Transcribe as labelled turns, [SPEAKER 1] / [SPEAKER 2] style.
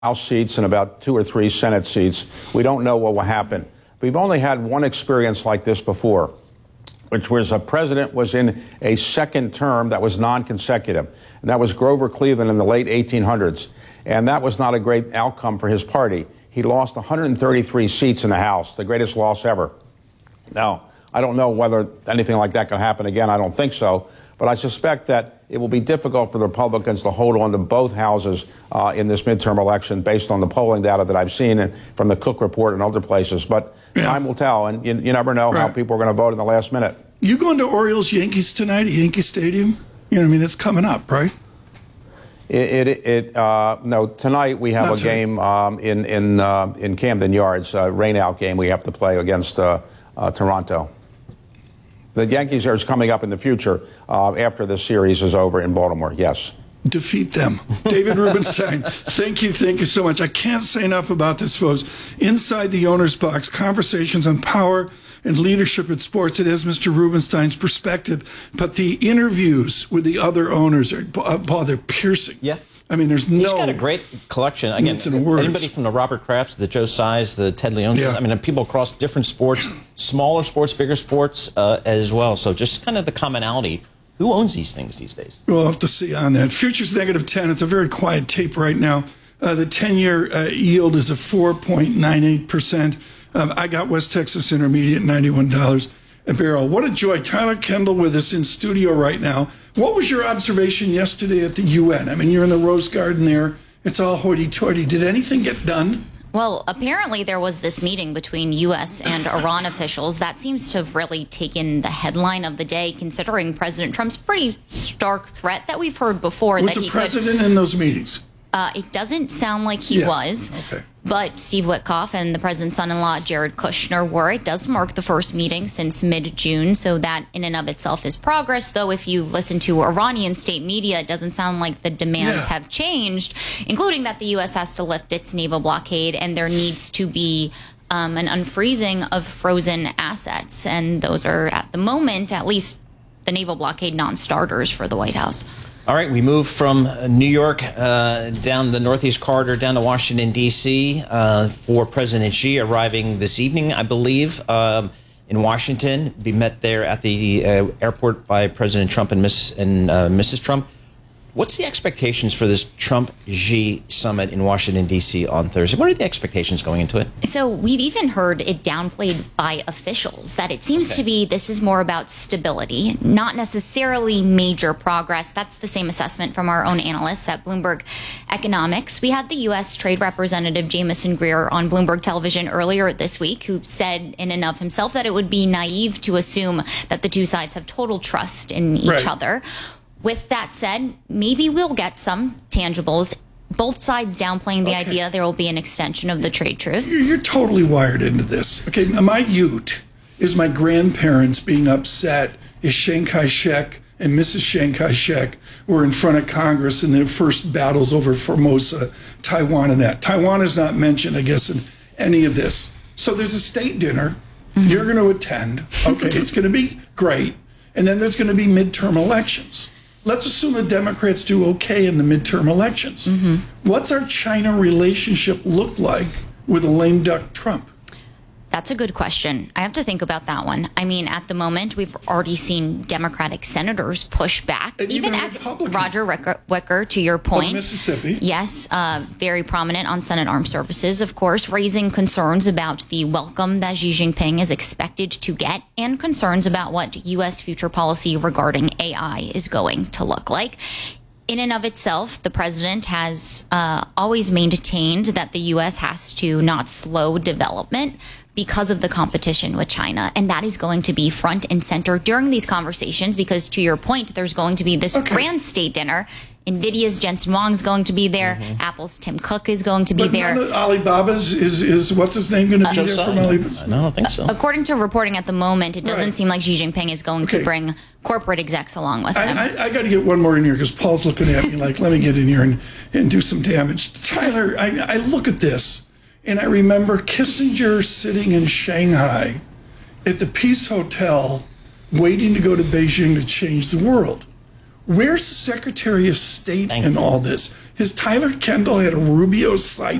[SPEAKER 1] House seats and about 2 or 3 Senate seats. We don't know what will happen. We've only had one experience like this before, which was a president was in a second term that was non-consecutive. And that was Grover Cleveland in the late 1800s. And that was not a great outcome for his party. He lost 133 seats in the House, the greatest loss ever. Now, I don't know whether anything like that can happen again. I don't think so. But I suspect that it will be difficult for the Republicans to hold on to both houses in this midterm election based on the polling data that I've seen from the Cook Report and other places. But time will tell, and you never know how people are going to vote in the last minute.
[SPEAKER 2] You going to Orioles-Yankees tonight at Yankee Stadium? You know, I mean, it's coming up, right?
[SPEAKER 1] No, tonight we have a game in Camden Yards, a rain-out game we have to play against Toronto. The Yankees are coming up in the future after this series is over in Baltimore, yes.
[SPEAKER 2] Defeat them. David Rubenstein, thank you so much. I can't say enough about this, folks. Inside the Owner's Box, conversations on power and leadership in sports. It has Mr. Rubenstein's perspective, but the interviews with the other owners are, they're piercing.
[SPEAKER 3] Yeah.
[SPEAKER 2] I mean, there's no...
[SPEAKER 3] He's got a great collection. Again, anybody from the Robert Krafts, the Joe Size, the Ted Leonsis, I mean, people across different sports, smaller sports, bigger sports as well. So just kind of the commonality. Who owns these things these days?
[SPEAKER 2] We'll have to see on that. Futures -10. It's a very quiet tape right now. The 10-year yield is a 4.98%. I got West Texas Intermediate, $91 a barrel. What a joy. Tyler Kendall with us in studio right now. What was your observation yesterday at the UN? I mean, you're in the Rose Garden there. It's all hoity-toity. Did anything get done?
[SPEAKER 4] Well, apparently there was this meeting between U.S. and Iran officials. That seems to have really taken the headline of the day, considering President Trump's pretty stark threat that we've heard before.
[SPEAKER 2] Was the president in those meetings?
[SPEAKER 4] It doesn't sound like he was.
[SPEAKER 2] Okay.
[SPEAKER 4] But Steve Witkoff and the president's son-in-law, Jared Kushner, were. It does mark the first meeting since mid-June, so that in and of itself is progress. Though if you listen to Iranian state media, it doesn't sound like the demands have changed, including that the U.S. has to lift its naval blockade and there needs to be an unfreezing of frozen assets. And those are, at the moment, at least the naval blockade non-starters for the White House.
[SPEAKER 3] All right, we move from New York down the Northeast Corridor down to Washington, D.C. For President Xi arriving this evening, I believe, in Washington. Be met there at the airport by President Trump and Mrs. Trump. What's the expectations for this Trump-Xi summit in Washington, D.C. on Thursday? What are the expectations going into it?
[SPEAKER 4] So we've even heard it downplayed by officials, that it seems to be this is more about stability, not necessarily major progress. That's the same assessment from our own analysts at Bloomberg Economics. We had the U.S. Trade Representative Jamieson Greer on Bloomberg Television earlier this week, who said in and of himself that it would be naive to assume that the two sides have total trust in each other. With that said, maybe we'll get some tangibles. Both sides downplaying the idea there will be an extension of the trade truce.
[SPEAKER 2] You're totally wired into this. Okay, my ute is my grandparents being upset as Chiang Kai-shek and Mrs. Chiang Kai-shek were in front of Congress in their first battles over Formosa, Taiwan, and that. Taiwan is not mentioned, I guess, in any of this. So there's a state dinner. You're going to attend. Okay, it's going to be great. And then there's going to be midterm elections. Let's assume the Democrats do okay in the midterm elections. What's our China relationship look like with a lame duck Trump?
[SPEAKER 4] That's a good question. I have to think about that one. I mean, at the moment, we've already seen Democratic senators push back.
[SPEAKER 2] And
[SPEAKER 4] even at Roger Wicker, to your point.
[SPEAKER 2] Of Mississippi.
[SPEAKER 4] Yes, very prominent on Senate Armed Services, of course, raising concerns about the welcome that Xi Jinping is expected to get and concerns about what U.S. future policy regarding AI is going to look like. In and of itself, the president has always maintained that the U.S. has to not slow development because of the competition with China. And that is going to be front and center during these conversations because, to your point, there's going to be this grand state dinner. NVIDIA's Jensen Huang is going to be there. Apple's Tim Cook is going to be there.
[SPEAKER 2] But Alibaba's is what's his name going to be there from Alibaba?
[SPEAKER 3] I don't think so.
[SPEAKER 4] According to reporting at the moment, it doesn't seem like Xi Jinping is going to bring corporate execs along with him.
[SPEAKER 2] I got to get one more in here because Paul's looking at me like, let me get in here and do some damage. Tyler, I look at this and I remember Kissinger sitting in Shanghai at the Peace Hotel waiting to go to Beijing to change the world. Where's the Secretary of State in all this? His Tyler Kendall had a Rubio site